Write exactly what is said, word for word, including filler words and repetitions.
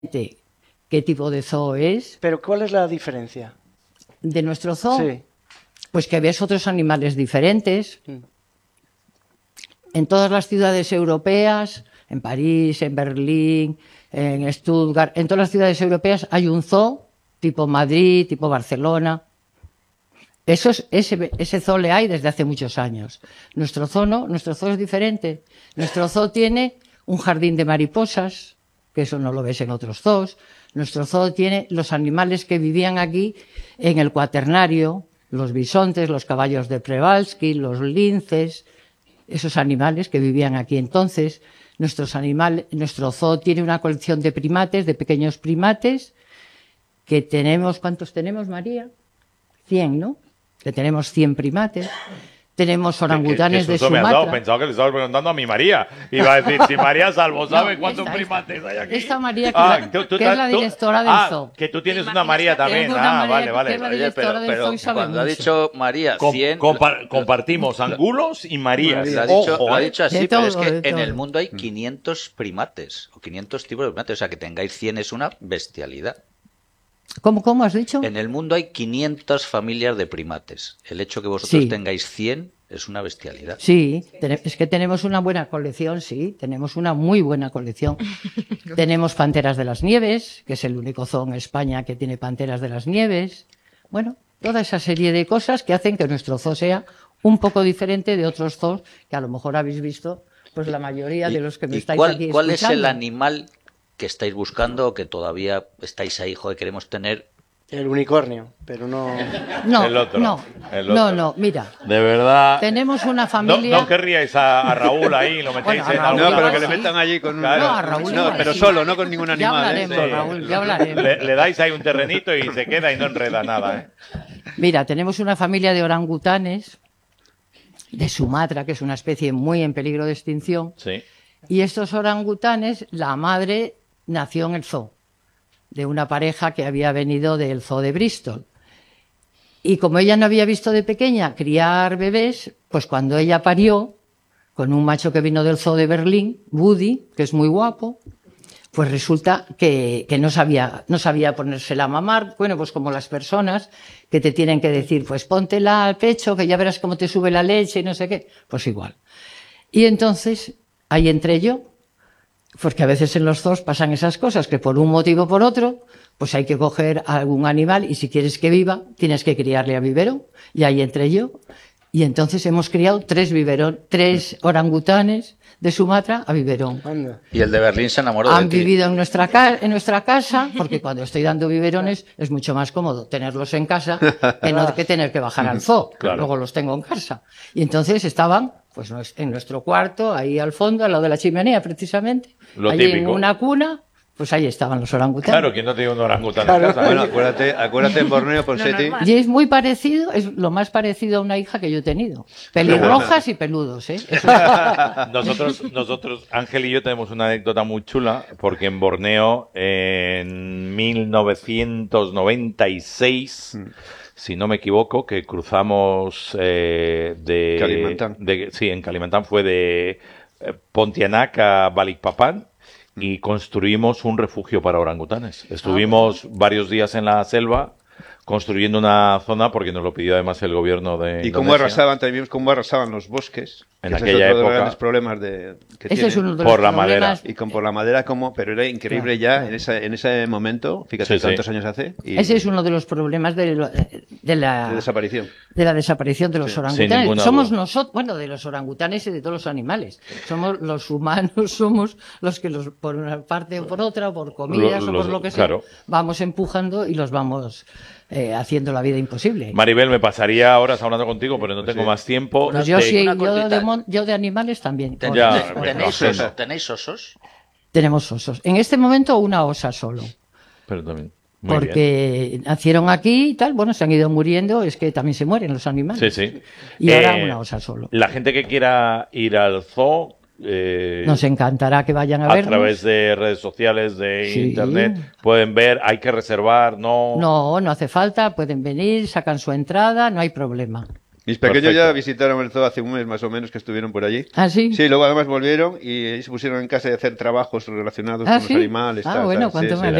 qué tipo de zoo es. Pero ¿cuál es la diferencia? ¿De nuestro zoo? Sí. Pues que ves otros animales diferentes. Mm. En todas las ciudades europeas, en París, en Berlín, en Stuttgart, en todas las ciudades europeas hay un zoo, tipo Madrid, tipo Barcelona. Eso es, ese, ese zoo le hay desde hace muchos años. Nuestro zoo no, nuestro zoo es diferente. Nuestro zoo tiene un jardín de mariposas, que eso no lo ves en otros zoos. Nuestro zoo tiene los animales que vivían aquí en el cuaternario, los bisontes, los caballos de Przewalski, los linces, esos animales que vivían aquí entonces. Nuestros animales, nuestro zoo tiene una colección de primates, de pequeños primates, que tenemos, ¿cuántos tenemos, María? cien, ¿no? Que tenemos cien primates. Tenemos orangutanes que, que de Sumatra. Me has dado, pensaba que le estabas preguntando a mi María. Iba a decir, si María Salvo sabe no, cuántos esta, primates hay aquí. Esta María, que, ah, la, tú, tú, que es la directora tú, del ah, zoo. Que tú tienes una María también. Una ah, María, vale, vale. Oye, pero, pero cuando mucho. ha dicho María cien... Com, compa compartimos angulos y Marías. Lo ha dicho, Ojo, lo ha dicho así, todo, pero es que en el mundo hay quinientos primates, o quinientos tipos de primates. O sea, que tengáis cien es una bestialidad. ¿Cómo, cómo has dicho? En el mundo hay quinientas familias de primates. El hecho que vosotros sí. tengáis cien es una bestialidad. Sí, es que tenemos una buena colección, sí, tenemos una muy buena colección. Tenemos panteras de las nieves, que es el único zoo en España que tiene panteras de las nieves. Bueno, toda esa serie de cosas que hacen que nuestro zoo sea un poco diferente de otros zoos que a lo mejor habéis visto, pues la mayoría de los que me estáis cuál, aquí ¿Cuál escuchando. es el animal que estáis buscando o que todavía estáis ahí, joder, queremos tener? El unicornio, pero no... No, el otro, no, el otro. no, no, mira. De verdad... Tenemos una familia... No, no querríais a, a Raúl ahí, lo metéis bueno, en Raúl, alguna... No, pero que sí. le metan allí con un... Claro. No, a Raúl no, igual, pero sí. solo, no con ningún animal. Ya hablaremos, ¿eh? Raúl, ya hablaremos. Le, le dais ahí un terrenito y se queda y no enreda nada, ¿eh? Mira, tenemos una familia de orangutanes de Sumatra, que es una especie muy en peligro de extinción. Sí. Y estos orangutanes, la madre nació en el zoo, de una pareja que había venido del zoo de Bristol. Y como ella no había visto de pequeña criar bebés, pues cuando ella parió, con un macho que vino del zoo de Berlín, Woody, que es muy guapo, pues resulta que, que no sabía, no sabía ponérsela a mamar. Bueno, pues como las personas que te tienen que decir, pues póntela al pecho, que ya verás cómo te sube la leche y no sé qué. Pues igual. Y entonces, ahí entré yo, porque a veces en los zoos pasan esas cosas, que por un motivo o por otro, pues hay que coger a algún animal y si quieres que viva, tienes que criarle a biberón. Y ahí entré yo. Y entonces hemos criado tres biberón, tres orangutanes de Sumatra a biberón. Y el de Berlín se enamoró Han de ti. vivido en nuestra, ca en nuestra casa, porque cuando estoy dando biberones es mucho más cómodo tenerlos en casa que no que tener que bajar al zoo. Claro. Luego los tengo en casa. Y entonces estaban pues en nuestro cuarto, ahí al fondo, al lado de la chimenea precisamente. Lo allí típico. en una cuna, pues ahí estaban los orangutanes. Claro, ¿quién no tiene un orangután Claro. en casa? Bueno, acuérdate, acuérdate en Borneo, Ponseti. Y es muy parecido, es lo más parecido a una hija que yo he tenido. Pelirrojas y peludos, ¿eh? Eso es. Nosotros, nosotros, Ángel y yo tenemos una anécdota muy chula, porque en Borneo, en mil novecientos noventa y seis, mm. si no me equivoco, que cruzamos eh, de, Kalimantan. de... Sí, en Kalimantan fue de eh, Pontianak a Balikpapan, y construimos un refugio para orangutanes. Estuvimos varios días en la selva construyendo una zona porque nos lo pidió además el gobierno de y cómo arrasaban también cómo arrasaban los bosques en que aquella ese es otro época, de los grandes problemas de que ese tienen, es uno de los por la problemas. madera y con por la madera como pero era increíble claro, ya claro. en ese en ese momento fíjate sí, cuántos sí. años hace y ese es uno de los problemas de, lo, de la de desaparición de la desaparición de los sí, orangutanes. Somos nosotros, bueno, de los orangutanes y de todos los animales. Somos los humanos, somos los que los por una parte o por otra, o por comidas los, o por lo que claro. sea, vamos empujando y los vamos eh, haciendo la vida imposible. Maribel, me pasaría horas hablando contigo, pero no pues tengo sí. más tiempo. Pues yo Te... sí, una yo de, cortita. yo de animales también. Ten, Ya, ten, venga, ¿tenéis, venga. oso, ¿Tenéis osos? Tenemos osos. En este momento una osa solo. Pero también. Muy porque bien. nacieron aquí y tal, bueno, se han ido muriendo, es que también se mueren los animales. Sí, sí. Y eh, ahora una osa solo. La gente que quiera ir al zoo, eh, nos encantará que vayan a, a vernos. través de redes sociales, de Sí. internet, pueden ver, hay que reservar, no. No, no hace falta, pueden venir, sacan su entrada, no hay problema. Mis pequeños Perfecto. ya visitaron el zoo hace un mes más o menos que estuvieron por allí. ¿Ah, sí? Sí, luego además volvieron y se pusieron en casa de hacer trabajos relacionados ¿Ah, con sí? los animales. Ah, tal, bueno, tal. cuánto Sí, me sí.